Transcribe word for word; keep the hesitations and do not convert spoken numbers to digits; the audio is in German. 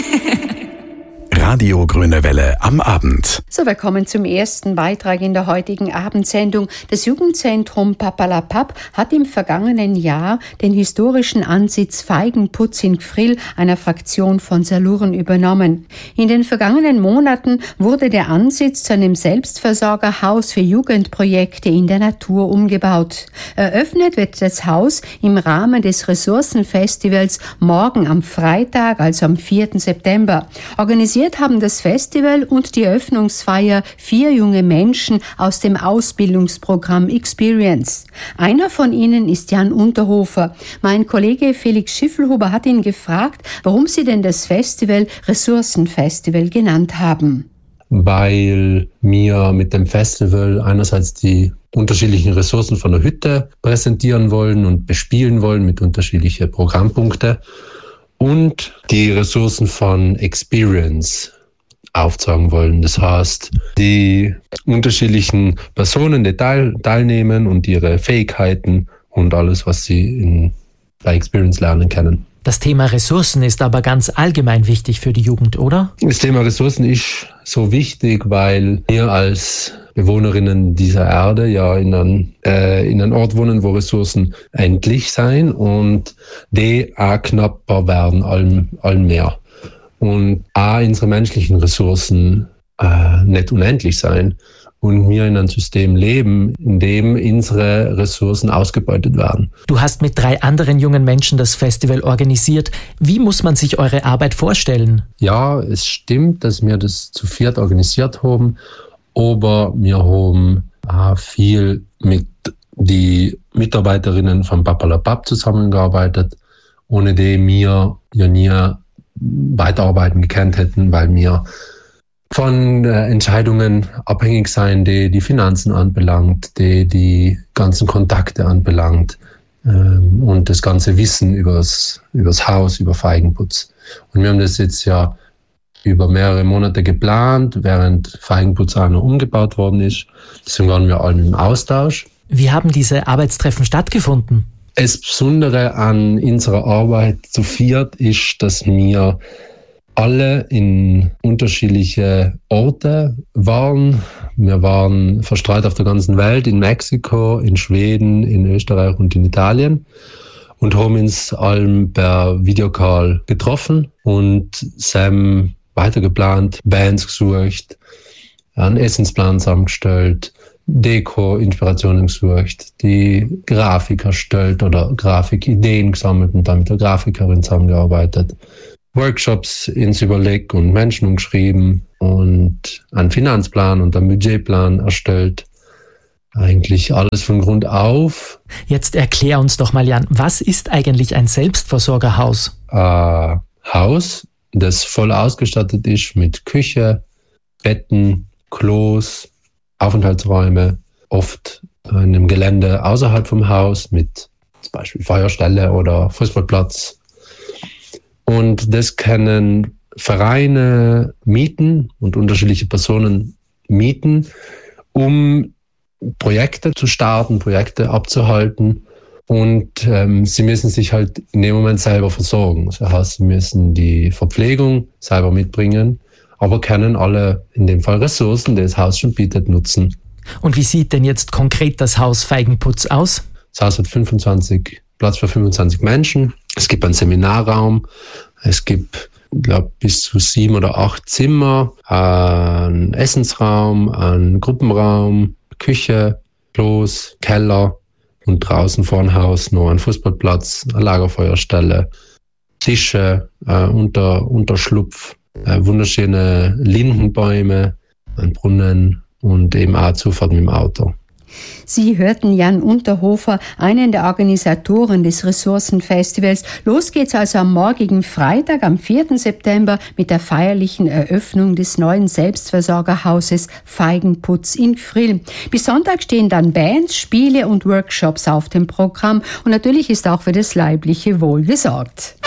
Radio Grüne Welle am Abend. So, wir kommen zum ersten Beitrag in der heutigen Abendsendung. Das Jugendzentrum Papperlapapp hat im vergangenen Jahr den historischen Ansitz Feigenputz in Gfrill, einer Fraktion von Saluren, übernommen. In den vergangenen Monaten wurde der Ansitz zu einem Selbstversorgerhaus für Jugendprojekte in der Natur umgebaut. Eröffnet wird das Haus im Rahmen des Ressourcenfestivals morgen am Freitag, also am vierten September. Organisiert haben das Festival und die Eröffnungsfeier vier junge Menschen aus dem Ausbildungsprogramm Experience. Einer von ihnen ist Jan Unterhofer. Mein Kollege Felix Schiffelhuber hat ihn gefragt, warum sie denn das Festival Ressourcenfestival genannt haben. Weil wir mit dem Festival einerseits die unterschiedlichen Ressourcen von der Hütte präsentieren wollen und bespielen wollen mit unterschiedlichen Programmpunkten. Und die Ressourcen von Experience aufzeigen wollen. Das heißt, die unterschiedlichen Personen, die teil, teilnehmen und ihre Fähigkeiten und alles, was sie in, bei Experience lernen können. Das Thema Ressourcen ist aber ganz allgemein wichtig für die Jugend, oder? Das Thema Ressourcen ist so wichtig, weil wir als Bewohnerinnen dieser Erde ja in einem, äh, in einem Ort wohnen, wo Ressourcen endlich sein und die auch knapper werden, allem, allem mehr. Und auch unsere menschlichen Ressourcen äh, nicht unendlich sein und wir in einem System leben, in dem unsere Ressourcen ausgebeutet werden. Du hast mit drei anderen jungen Menschen das Festival organisiert. Wie muss man sich eure Arbeit vorstellen? Ja, es stimmt, dass wir das zu viert organisiert haben. Aber wir haben auch viel mit den Mitarbeiterinnen von Papperlapapp zusammengearbeitet, ohne die wir ja nie weiterarbeiten gekannt hätten, weil wir von äh, Entscheidungen abhängig sein, die die Finanzen anbelangt, die die ganzen Kontakte anbelangt ähm, und das ganze Wissen übers, übers Haus, über Feigenputz. Und wir haben das jetzt ja über mehrere Monate geplant, während Feigenputz auch noch umgebaut worden ist. Deswegen waren wir alle im Austausch. Wie haben diese Arbeitstreffen stattgefunden? Das Besondere an unserer Arbeit zu viert ist, dass wir alle in unterschiedliche Orte waren. Wir waren verstreut auf der ganzen Welt, in Mexiko, in Schweden, in Österreich und in Italien. Und haben uns allem per Videocall getroffen und Sam weitergeplant, Bands gesucht, einen Essensplan zusammengestellt, Deko, Inspirationen gesucht, die Grafik erstellt oder Grafikideen gesammelt und dann mit der Grafikerin zusammengearbeitet, Workshops ins Überleg und Menschen umgeschrieben und einen Finanzplan und einen Budgetplan erstellt. Eigentlich alles von Grund auf. Jetzt erklär uns doch mal, Jan, was ist eigentlich ein Selbstversorgerhaus? Ein Haus, das voll ausgestattet ist mit Küche, Betten, Klos, Aufenthaltsräume, oft in einem Gelände außerhalb vom Haus mit zum Beispiel Feuerstelle oder Fußballplatz. Und das können Vereine mieten und unterschiedliche Personen mieten, um Projekte zu starten, Projekte abzuhalten. Und ähm, sie müssen sich halt in dem Moment selber versorgen. Das heißt, sie müssen die Verpflegung selber mitbringen, aber können alle, in dem Fall Ressourcen, die das Haus schon bietet, nutzen. Und wie sieht denn jetzt konkret das Haus Feigenputz aus? Das Haus hat fünfundzwanzig, Platz für fünfundzwanzig Menschen. Es gibt einen Seminarraum. Es gibt, ich glaube, bis zu sieben oder acht Zimmer, einen Essensraum, einen Gruppenraum, Küche, Klos, Keller und draußen vor dem Haus noch ein Fußballplatz, eine Lagerfeuerstelle, Tische, äh, unter, Unterschlupf, äh, wunderschöne Lindenbäume, ein Brunnen und eben auch Zufahrt mit dem Auto. Sie hörten Jan Unterhofer, einen der Organisatoren des Ressourcenfestivals. Los geht's also am morgigen Freitag, am vierten September, mit der feierlichen Eröffnung des neuen Selbstversorgerhauses Feigenputz in Gfrill. Bis Sonntag stehen dann Bands, Spiele und Workshops auf dem Programm und natürlich ist auch für das leibliche Wohl gesorgt.